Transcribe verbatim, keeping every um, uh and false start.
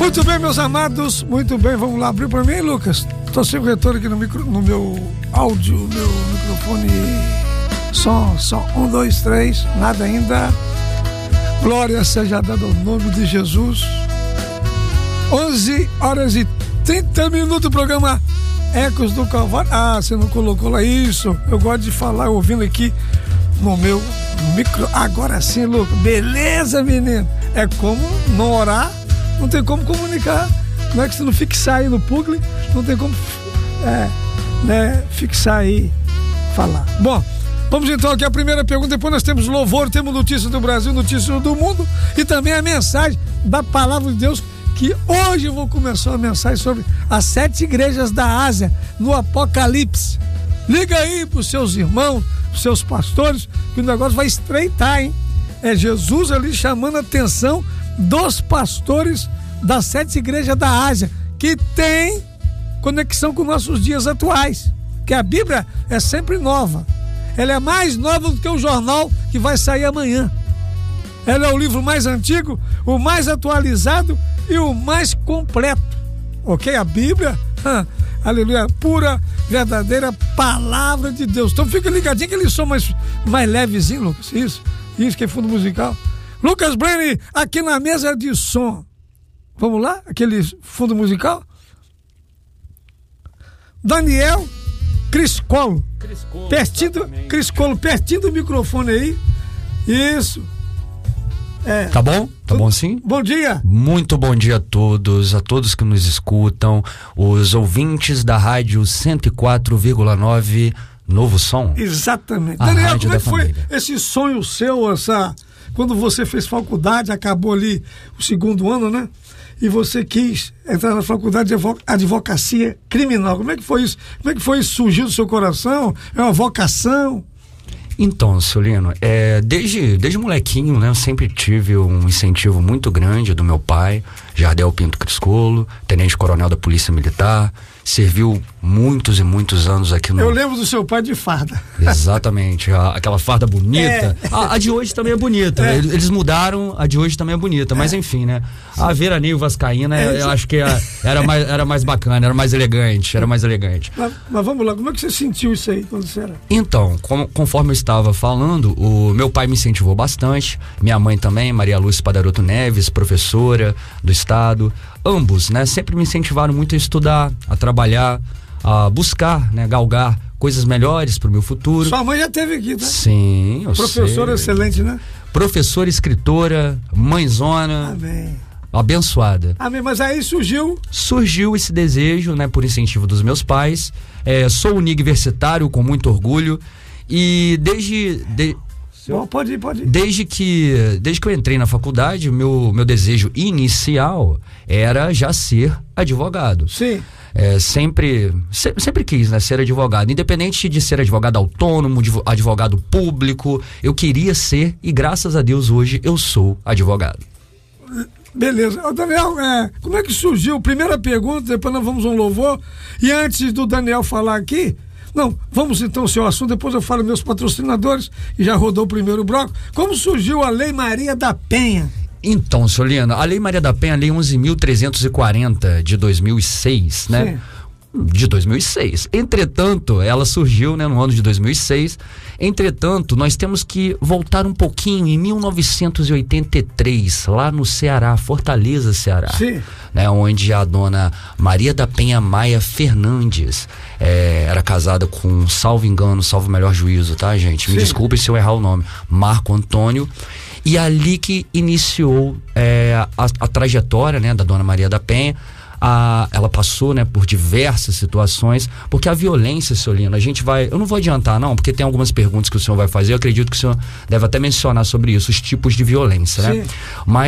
Muito bem, meus amados, muito bem, vamos lá, abrir para mim, Lucas. Estou sem o retorno aqui no, micro, no meu áudio, meu microfone. Som, som, um, dois, três, nada ainda. Glória seja dada ao nome de Jesus. onze horas e trinta minutos, o programa Ecos do Calvário. Ah, você não colocou lá isso. Eu gosto de falar ouvindo aqui no meu micro. Agora sim, Lucas. Beleza, menino? É como não orar, não tem como comunicar. Não é que você não fixar aí no Pugli, não tem como é, né, fixar aí, falar. Bom, vamos então aqui a primeira pergunta, depois nós temos louvor, temos notícias do Brasil, notícias do mundo e também a mensagem da Palavra de Deus, que hoje eu vou começar a mensagem sobre as sete igrejas da Ásia no Apocalipse. Liga aí pros seus irmãos, pros seus pastores, que o negócio vai estreitar, hein? É Jesus ali chamando a atenção dos pastores das sete igrejas da Ásia, que tem conexão com nossos dias atuais, que a Bíblia é sempre nova. Ela é mais nova do que o jornal que vai sair amanhã. Ela é o livro mais antigo, o mais atualizado e o mais completo. Ok? A Bíblia, ah, aleluia, pura, verdadeira palavra de Deus. Então fica ligadinho que eles são mais, mais levezinho, Lucas. Isso, isso que é fundo musical. Lucas Brenner, aqui na mesa de som. Vamos lá? Aquele fundo musical? Daniel Criscolo. Criscolo, pertinho do, Criscolo, pertinho do microfone aí. Isso. É. Tá bom? Tá bom sim? Bom dia. Muito bom dia a todos, a todos que nos escutam, os ouvintes da rádio cento e quatro vírgula nove Novo Som. Exatamente. A Daniel, rádio como é que foi família. esse sonho seu, essa... quando você fez faculdade, acabou ali o segundo ano, né? E você quis entrar na faculdade de advocacia criminal. Como é que foi isso? Como é que foi isso? Surgiu do seu coração? É uma vocação? Então, Solino, é, desde, desde molequinho, né, eu sempre tive um incentivo muito grande do meu pai, Jardel Pinto Criscolo, tenente-coronel da Polícia Militar, serviu muitos e muitos anos aqui no... Eu lembro do seu pai de farda. Exatamente, a, aquela farda bonita. É. A, a de hoje também é bonita, É. eles mudaram, a de hoje também é bonita, mas enfim, né, a veraneio vascaína, É. eu acho que a, era, mais, era mais bacana, era mais elegante, era mais elegante. Mas, mas vamos lá, como é que você sentiu isso aí quando você era? Então, com, conforme eu estava falando, o meu pai me incentivou bastante, minha mãe também, Maria Lúcia Padaroto Neves, professora do estado, ambos, né, sempre me incentivaram muito a estudar, a trabalhar, a buscar, né, galgar coisas melhores para o meu futuro. Sua mãe já esteve aqui, tá? Sim, eu Professora sei. excelente, né? Professora, escritora, mãezona, Amém. abençoada. Amém, mas aí surgiu... Surgiu esse desejo, né, por incentivo dos meus pais. É, sou universitário com muito orgulho e desde... De, Bom, pode ir, pode ir. Desde que, desde que eu entrei na faculdade, o meu, meu desejo inicial era já ser advogado. Sim. É, sempre, se, sempre quis, né, ser advogado. Independente de ser advogado autônomo, advogado público, eu queria ser e graças a Deus hoje eu sou advogado. Beleza. Ô, Daniel, é, como é que surgiu? Primeira pergunta, depois nós vamos a um louvor. E antes do Daniel falar aqui... Não, vamos então ao seu assunto, depois eu falo meus patrocinadores, e já rodou o primeiro bloco. Como surgiu a Lei Maria da Penha? Então, Solino, a Lei Maria da Penha, a Lei onze mil trezentos e quarenta de dois mil e seis, né? Sim. De dois mil e seis. Entretanto, ela surgiu, né, no ano de dois mil e seis. Entretanto, nós temos que voltar um pouquinho em mil novecentos e oitenta e três, lá no Ceará, Fortaleza, Ceará. Sim. Né, onde a dona Maria da Penha Maia Fernandes é, era casada com, salvo engano, salvo melhor juízo, tá, gente? Me Sim. desculpe se eu errar o nome. Marco Antônio. E ali que iniciou é, a, a trajetória, né, da dona Maria da Penha. A, ela passou, né, por diversas situações, porque a violência, Solino, a gente vai, eu não vou adiantar não, porque tem algumas perguntas que o senhor vai fazer, eu acredito que o senhor deve até mencionar sobre isso, os tipos de violência, né? Sim. Mas